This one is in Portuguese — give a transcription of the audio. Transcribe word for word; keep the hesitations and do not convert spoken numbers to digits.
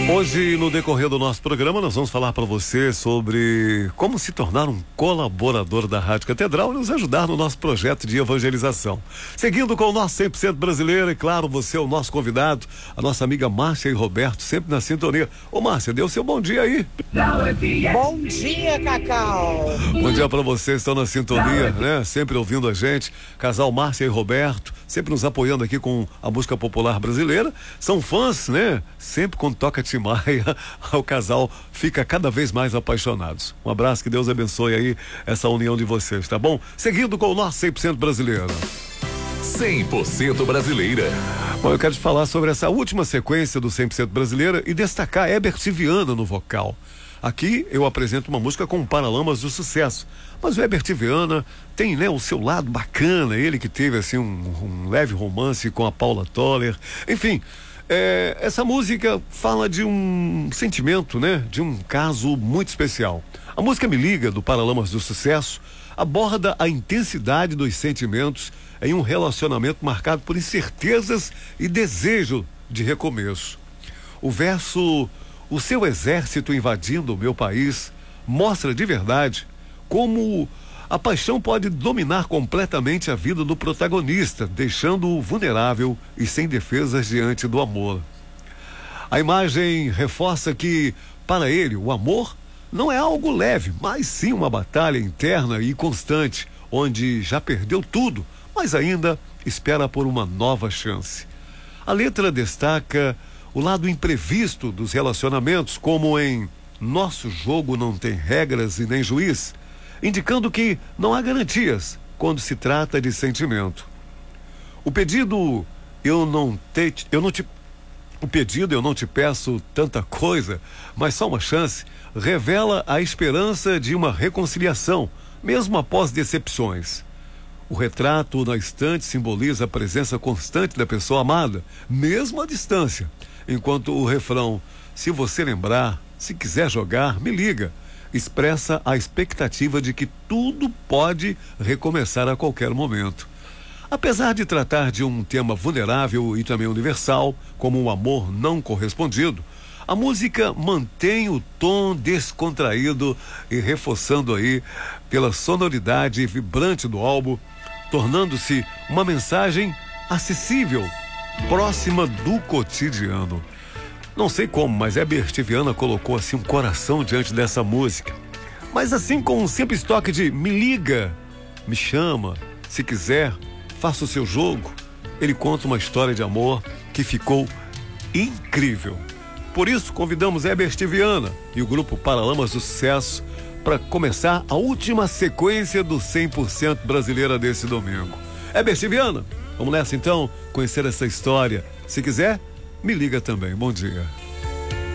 Hoje, no decorrer do nosso programa, nós vamos falar para você sobre como se tornar um colaborador da Rádio Catedral e nos ajudar no nosso projeto de evangelização. Seguindo com o nosso cem por cento brasileiro, e claro, você é o nosso convidado, a nossa amiga Márcia e Roberto, sempre na sintonia. Ô Márcia, dê o seu bom dia aí. Bom dia, Cacau. Bom dia para vocês, estão na sintonia, né? Sempre ouvindo a gente. Casal Márcia e Roberto, sempre nos apoiando aqui com a música popular brasileira. São fãs, né? Sempre quando toca Tim Maia, o casal fica cada vez mais apaixonados. Um abraço, que Deus abençoe aí essa união de vocês, tá bom? Seguindo com o nosso cem por cento brasileiro. cem por cento brasileira. Bom, eu quero te falar sobre essa última sequência do cem por cento brasileira e destacar Herbert Viana no vocal. Aqui eu apresento uma música com Paralamas do Sucesso, mas o Herbert Viana tem, né, o seu lado bacana, ele que teve assim um, um leve romance com a Paula Toller, enfim. É, essa música fala de um sentimento, né? De um caso muito especial. A música Me Liga, do Paralamas do Sucesso, aborda a intensidade dos sentimentos em um relacionamento marcado por incertezas e desejo de recomeço. O verso "O seu exército invadindo o meu país" mostra de verdade como a paixão pode dominar completamente a vida do protagonista, deixando-o vulnerável e sem defesas diante do amor. A imagem reforça que, para ele, o amor não é algo leve, mas sim uma batalha interna e constante, onde já perdeu tudo, mas ainda espera por uma nova chance. A letra destaca o lado imprevisto dos relacionamentos, como em "Nosso jogo não tem regras e nem juiz", indicando que não há garantias quando se trata de sentimento. O pedido eu não te, eu não te, o pedido eu não te peço tanta coisa, mas só uma chance, revela a esperança de uma reconciliação, mesmo após decepções. O retrato na estante simboliza a presença constante da pessoa amada, mesmo à distância, enquanto o refrão "Se você lembrar, se quiser jogar, me liga", expressa a expectativa de que tudo pode recomeçar a qualquer momento. Apesar de tratar de um tema vulnerável e também universal, como o amor não correspondido, a música mantém o tom descontraído e reforçando aí pela sonoridade vibrante do álbum, tornando-se uma mensagem acessível, próxima do cotidiano. Não sei como, mas Herbert Viana colocou assim um coração diante dessa música. Mas assim, com um simples toque de "me liga, me chama, se quiser, faça o seu jogo", ele conta uma história de amor que ficou incrível. Por isso, convidamos Herbert Viana e o grupo Paralamas do Sucesso para começar a última sequência do cem por cento brasileira desse domingo. Herbert Viana, vamos nessa então, conhecer essa história. Se quiser, me liga também. Bom dia.